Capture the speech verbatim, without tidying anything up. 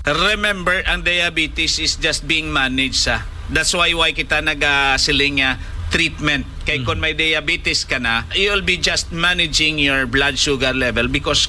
Remember, ang diabetes is just being managed. Ah. That's why why kita nag-siling uh, treatment. Kaya kung may diabetes ka na, you'll be just managing your blood sugar level because